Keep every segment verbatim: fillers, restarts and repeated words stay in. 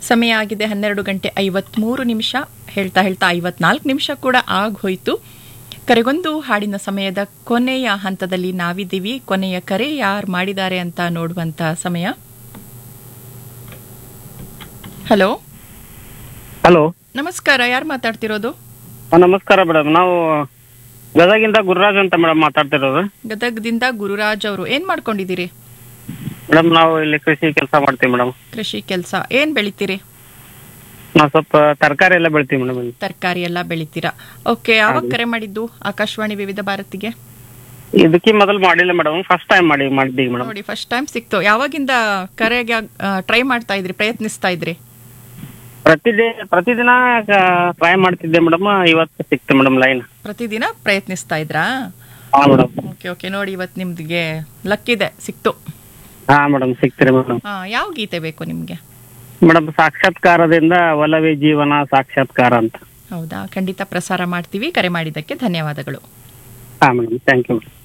ಸಮಯ ಆಗಿದೆ ಹನ್ನೆರಡು ಗಂಟೆ ಐವತ್ಮೂರು ನಿಮಿಷ. ಹೇಳ್ತಾ ಹೇಳ್ತಾ ಐವತ್ನಾಲ್ಕು ನಿಮಿಷ ಕೂಡ ಆಗೋಯ್ತು. ಕರೆಗೊಂದು ಹಾಡಿನ ಸಮಯದ ಕೊನೆಯ ಹಂತದಲ್ಲಿ ನಾವಿದ್ದೀವಿ. ಕೊನೆಯ ಕರೆ ಯಾರು ಮಾಡಿದ್ದಾರೆ ಅಂತ ನೋಡುವಂತ ಸಮಯ. ಹಲೋ ಹಲೋ, ನಮಸ್ಕಾರ. ಯಾರು ಮಾತಾಡ್ತಿರೋದು? ನಮಸ್ಕಾರ ಮೇಡಮ್. ನಾವು ಗದಗಿಂದ ಗುರುರಾಜ್ ಅಂತ ಮೇಡಮ್ ಮಾತಾಡ್ತಿರೋದು. ಗದಗದಿಂದ ಗುರುರಾಜ್ ಅವರು. ಏನ್ ಮಾಡ್ಕೊಂಡಿದ್ದೀರಿ? ಮೇಡಮ್ ನಾವು ಇಲ್ಲಿ ಕೃಷಿ ಕೆಲಸ ಮಾಡ್ತೀವಿ ಮೇಡಮ್. ಕೃಷಿ ಕೆಲಸ ಏನ್ ಬೆಳಿತೀರಿ? ನಾವು ಸ್ವಲ್ಪ ತರಕಾರಿ ಎಲ್ಲ ಬೆಳಿತೀವಿ ಮೇಡಮ್. ಇಲ್ಲಿ ತರಕಾರಿ ಎಲ್ಲ ಬೆಳಿತೀರಾ? ಓಕೆ. ಯಾವಾಗ ಕರೆ ಮಾಡಿದ್ದು ಆಕಾಶವಾಣಿ ವಿವಿಧ ಭಾರತಿಗೆ? ಇದಕ್ಕೆ ಮೊದಲು ಮಾಡಿಲ್ಲ ಮೇಡಮ್, ಫಸ್ಟ್ ಟೈಮ್ ಮಾಡಿ ಮಾಡಿದ್ದೀವಿ ಮೇಡಮ್. ನೋಡಿ, ಫಸ್ಟ್ ಟೈಮ್ ಸಿಕ್ತು. ಯಾವಾಗಿಂದ ಕರೆಗೆ ಟ್ರೈ ಮಾಡ್ತಾ ಇದ್ರಿ, ಪ್ರಯತ್ನಿಸ್ತಾ ಇದ್ರಿ? ಪ್ರತಿದಿ ಪ್ರತಿದಿನ ಟ್ರೈ ಮಾಡ್ತಿದ್ದೆ ಮೇಡಮ್. ಇವತ್ತು ಸಿಕ್ತು ಮೇಡಮ್ ಲೈನ್. ಪ್ರತಿದಿನ ಪ್ರಯತ್ನಿಸ್ತಾ ಇದ್ರಾ? ಹಾ ಮೇಡಮ್. Okay okay. ನೋಡಿ, ಇವತ್ತು ನಿಮ್ಗೆ ಲಕ್ಕಿದೆ, ಸಿಕ್ತು. ಹಾ ಮೇಡಮ್, ಸಿಕ್ತಿರಿ ಮೇಡಮ್. ಹಾ, ಯಾವ ಗೀತೆ ಬೇಕು ನಿಮ್ಗೆ? ಮೇಡಮ್ ಸಾಕ್ಷಾತ್ಕಾರದಿಂದ ಒಲವೇ ಜೀವನ ಸಾಕ್ಷಾತ್ಕಾರ ಅಂತ. ಹೌದಾ? ಖಂಡಿತ ಪ್ರಸಾರ ಮಾಡ್ತೀವಿ. ಕರೆ ಮಾಡಿದ್ದಕ್ಕೆ ಧನ್ಯವಾದಗಳು. ಹಾ ಮೇಡಮ್, ಥ್ಯಾಂಕ್ ಯು ಮೇಡಮ್.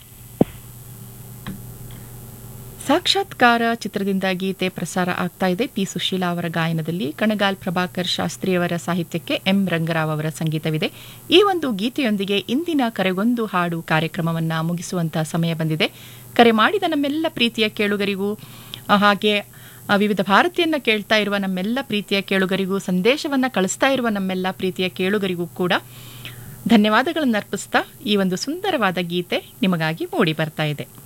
ಸಾಕ್ಷಾತ್ಕಾರ ಚಿತ್ರದಿಂದ ಗೀತೆ ಪ್ರಸಾರ ಆಗ್ತಾ ಇದೆ. ಪಿ ಸುಶೀಲಾ ಅವರ ಗಾಯನದಲ್ಲಿ, ಕಣಗಾಲ್ ಪ್ರಭಾಕರ್ ಶಾಸ್ತ್ರಿಯವರ ಸಾಹಿತ್ಯಕ್ಕೆ ಎಂ ರಂಗರಾವ್ ಅವರ ಸಂಗೀತವಿದೆ. ಈ ಒಂದು ಗೀತೆಯೊಂದಿಗೆ ಇಂದಿನ ಕರೆಗೊಂದು ಹಾಡು ಕಾರ್ಯಕ್ರಮವನ್ನ ಮುಗಿಸುವಂತಹ ಸಮಯ ಬಂದಿದೆ. ಕರೆ ಮಾಡಿದ ನಮ್ಮೆಲ್ಲ ಪ್ರೀತಿಯ ಕೇಳುಗರಿಗೂ, ಹಾಗೆ ವಿವಿಧ ಭಾರತೀಯನ್ನ ಕೇಳ್ತಾ ಇರುವ ನಮ್ಮೆಲ್ಲ ಪ್ರೀತಿಯ ಕೇಳುಗರಿಗೂ, ಸಂದೇಶವನ್ನ ಕಳಿಸ್ತಾ ಇರುವ ನಮ್ಮೆಲ್ಲ ಪ್ರೀತಿಯ ಕೇಳುಗರಿಗೂ ಕೂಡ ಧನ್ಯವಾದಗಳನ್ನು ಅರ್ಪಿಸ್ತಾ ಈ ಒಂದು ಸುಂದರವಾದ ಗೀತೆ ನಿಮಗಾಗಿ ಮೂಡಿ ಬರ್ತಾ ಇದೆ.